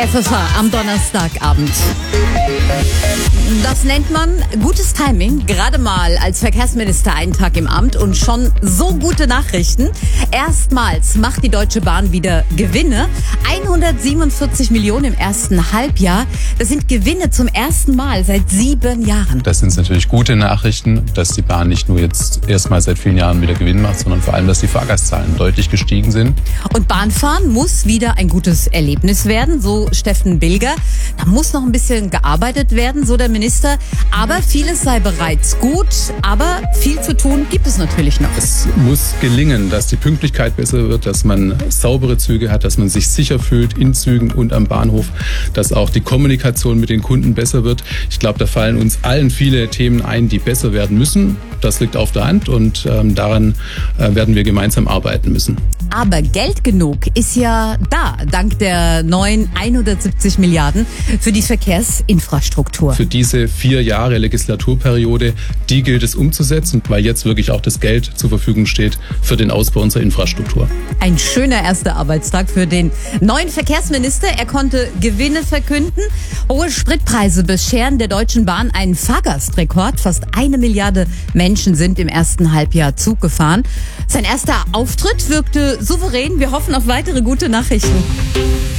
FFH am Donnerstagabend. Das nennt man gutes Timing, gerade mal als Verkehrsminister einen Tag im Amt und schon so gute Nachrichten. Erstmals macht die Deutsche Bahn wieder Gewinne. 147 Millionen im ersten Halbjahr. Das sind Gewinne zum ersten Mal seit 7 Jahren. Das sind natürlich gute Nachrichten, dass die Bahn nicht nur jetzt erstmal seit vielen Jahren wieder Gewinn macht, sondern vor allem, dass die Fahrgastzahlen deutlich gestiegen sind. Und Bahnfahren muss wieder ein gutes Erlebnis werden, so Steffen Bilger. Da muss noch ein bisschen gearbeitet werden, so der Minister. Aber vieles sei bereits gut, aber viel zu tun gibt es natürlich noch. Es muss gelingen, dass die Pünktlichkeit besser wird, dass man saubere Züge hat, dass man sich sicher fühlt in Zügen und am Bahnhof, dass auch die Kommunikation mit den Kunden besser wird. Ich glaube, da fallen uns allen viele Themen ein, die besser werden müssen. Das liegt auf der Hand und daran werden wir gemeinsam arbeiten müssen. Aber Geld genug ist ja da, dank der neuen 170 Milliarden für die Verkehrsinfrastruktur. Für diese 4 Jahre Legislaturperiode, die gilt es umzusetzen, weil jetzt wirklich auch das Geld zur Verfügung steht für den Ausbau unserer Infrastruktur. Ein schöner erster Arbeitstag für den neuen Verkehrsminister. Er konnte Gewinne verkünden. Hohe Spritpreise bescheren der Deutschen Bahn einen Fahrgastrekord. Fast 1 Milliarde Menschen sind im ersten Halbjahr Zug gefahren. Sein erster Auftritt wirkte souverän. Wir hoffen auf weitere gute Nachrichten.